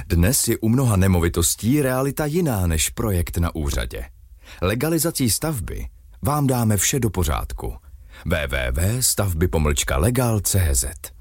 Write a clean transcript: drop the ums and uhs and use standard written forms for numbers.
Dnes je u mnoha nemovitostí realita jiná než projekt na úřadě. Legalizací stavby vám dáme vše do pořádku. www.stavby-legal.cz